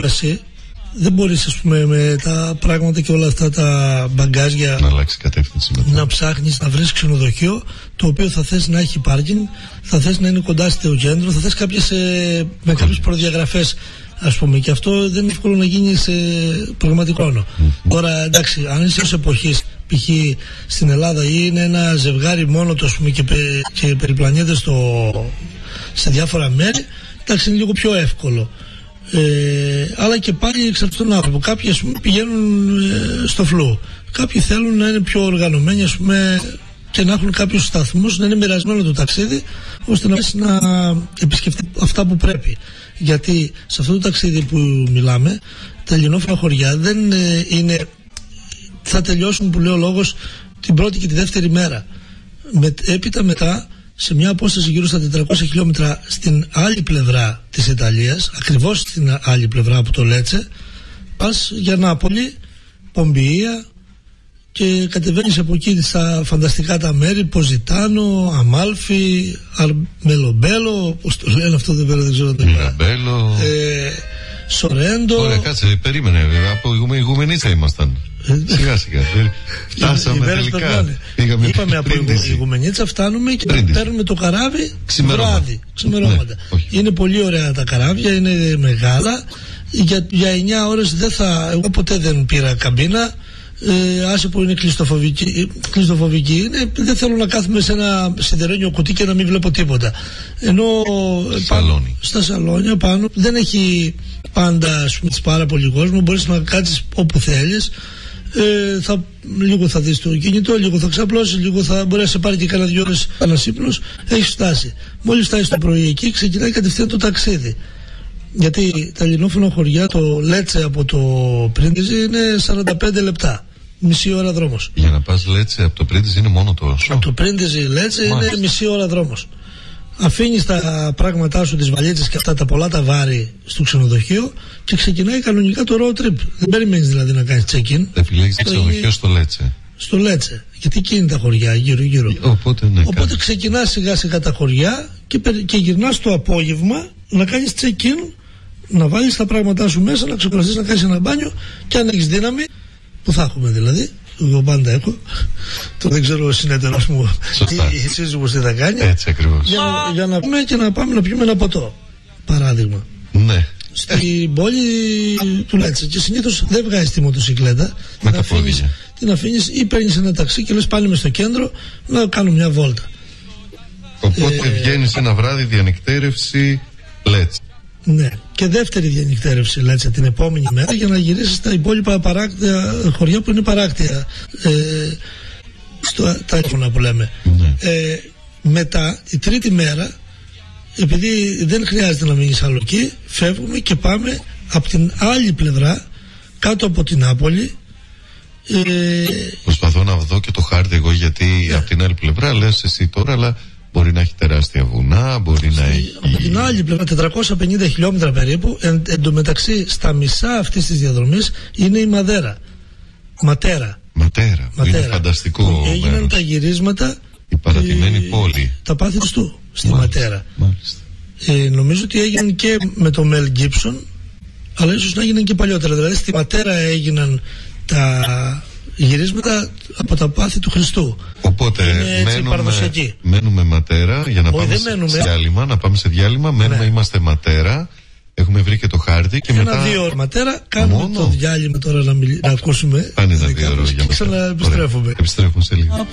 κούραση. Δεν μπορείς, ας πούμε, με τα πράγματα και όλα αυτά τα μπαγκάζια να αλλάξει κατεύθυνση μετά. Να ψάχνεις να βρεις ξενοδοχείο το οποίο θα θες να έχει πάρκινγκ, θα θες να είναι κοντά στο κέντρο, θα θες με κάποιες προδιαγραφές, ας πούμε, και αυτό δεν είναι εύκολο να γίνει σε πραγματικό χρόνο. Τώρα, εντάξει, αν είσαι ως εποχής, π.χ. στην Ελλάδα, ή είναι ένα ζευγάρι μόνο του, ας πούμε, και περιπλανιέται σε διάφορα μέρη, εντάξει, είναι λίγο πιο εύκολο. Αλλά και πάλι εξαρτάται τον άνθρωπο. Κάποιοι, ας πούμε, πηγαίνουν στο φλού. Κάποιοι θέλουν να είναι πιο οργανωμένοι, ας πούμε, και να έχουν κάποιους σταθμούς, να είναι μοιρασμένο το ταξίδι, ώστε να μπορέσει να επισκεφτεί αυτά που πρέπει. Γιατί σε αυτό το ταξίδι που μιλάμε, τα ελληνόφωνα χωριά δεν είναι. Θα τελειώσουν, που λέει ο λόγος, την πρώτη και τη δεύτερη μέρα. Έπειτα μετά, σε μια απόσταση γύρω στα 400 χιλιόμετρα στην άλλη πλευρά της Ιταλίας, ακριβώς στην άλλη πλευρά από το Λέτσε, πας για Νάπολη, Πομπιεία, και κατεβαίνεις από εκεί στα φανταστικά τα μέρη, Ποζιτάνο, Αμάλφι, Μελομπέλο, πώς το λένε αυτό, δεν ξέρω τι Μελομπέλο, Σορέντο. Ωραία, κάτσε, περίμενε, από Ιγουμενίτσα ήμασταν. Σιγά σιγά. Φτάσαμε τελικά. Είπαμε από Ιγουμενίτσα φτάνουμε και παίρνουμε το καράβι βράδυ, ξημερώματα. Είναι πολύ ωραία τα καράβια, είναι μεγάλα. Για 9 ώρες εγώ ποτέ δεν πήρα καμπίνα. Άσε που είναι κλειστοφοβική είναι, δεν θέλω να κάθομαι σε ένα σιδερένιο κουτί και να μην βλέπω τίποτα. Ενώ στα σαλόνια πάνω δεν έχει πάντα, ας πούμε, πάρα πολύ κόσμο, μπορείς να κάτσεις όπου θέλεις. Λίγο θα δεις το κινητό, λίγο θα ξαπλώσεις, λίγο θα μπορέσει να σε πάρει και κάνα 2 ώρες ένας ύπνος. Έχεις φτάσει. Μόλις φτάσεις το πρωί εκεί, ξεκινάει κατευθείαν το ταξίδι. Γιατί τα ελληνόφωνα χωριά, το Λέτσε από το Πρίντιζι είναι 45 λεπτά. Μισή ώρα δρόμος. Για να πας Λέτσε από το Πρίντιζι είναι μόνο τόσο? Από το Πρίντιζι Λέτσε είναι μισή ώρα δρόμος. Αφήνεις τα πράγματά σου, τις βαλίτσες και αυτά τα πολλά τα βάρη στο ξενοδοχείο και ξεκινάει κανονικά το road trip. Δεν περιμένεις δηλαδή να κάνεις check-in. Επιλέγεις ξενοδοχείο στο Λέτσε. Στο Λέτσε. Γιατί εκεί είναι τα χωριά γύρω-γύρω. Οπότε ξεκινάς σιγά σιγά τα χωριά και γυρνάς το απόγευμα να κάνεις check-in, να βάλεις τα πράγματά σου μέσα, να ξεκουραστείς, να κάνεις ένα μπάνιο, και αν έχεις δύναμη, που θα έχουμε δηλαδή, εγώ πάντα έχω, το δεν ξέρω ο συνεταιρός μου η σύζυγος τι θα κάνει. Έτσι ακριβώς. Για να πούμε και να πάμε να πιούμε ένα ποτό, παράδειγμα. Ναι. Στην πόλη του Λέτσε, και συνήθως δεν βγάζεις τη μοτοσυκλέτα, την αφήνεις ή παίρνεις ένα ταξί και λες πάλι μες στο κέντρο να κάνω μια βόλτα. Οπότε βγαίνεις ένα βράδυ διανυκτέρευση Λέτσε. Ναι, και δεύτερη διανυκτέρευση Λέτσε την επόμενη μέρα, για να γυρίσεις στα υπόλοιπα παράκτια χωριά που είναι παράκτια, τα έφωνα που λέμε. Ναι. Μετά η τρίτη μέρα, επειδή δεν χρειάζεται να μείνεις άλλο εκεί, φεύγουμε και πάμε από την άλλη πλευρά, κάτω από την Νάπολη. Προσπαθώ να δω και το χάρτη εγώ, γιατί από την άλλη πλευρά λες εσύ τώρα, αλλά μπορεί να έχει τεράστια βουνά, μπορεί να έχει... Από την άλλη πλευρά 450 χιλιόμετρα περίπου, εντωμεταξύ στα μισά αυτής της διαδρομής είναι η Ματέρα. Είναι φανταστικό. Έγιναν μέρος. Τα γυρίσματα, η παρατημένη πόλη, τα πάθη του στη Ματέρα. Νομίζω ότι έγιναν και με το Μελ Γκίψον, αλλά ίσως να έγιναν και παλιότερα. Δηλαδή στη Ματέρα έγιναν τα γυρίσματα από τα πάθη του Χριστού. Οπότε μένουμε Ματέρα για να πάμε σε διάλειμμα. Να πάμε σε διάλειμμα. Μένουμε, είμαστε Ματέρα. Έχουμε βρει και το χάρτη. Και μετά 2 ώρες Ματέρα. Κάνουμε το διάλειμμα τώρα να ακούσουμε. Πάνε τα 2 ώρες και ξαναεπιστρέφουμε. Επιστρέφουμε σε λίγο.